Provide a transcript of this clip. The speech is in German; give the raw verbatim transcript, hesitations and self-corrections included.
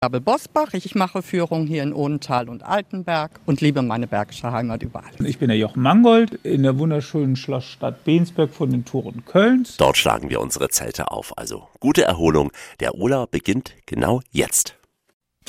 Abel Bosbach. Ich mache Führung hier in Odenthal und Altenberg und liebe meine bergische Heimat über alles. Ich bin der Jochen Mangold in der wunderschönen Schlossstadt Bensberg von den Toren Kölns. Dort schlagen wir unsere Zelte auf. Also gute Erholung. Der Urlaub beginnt genau jetzt.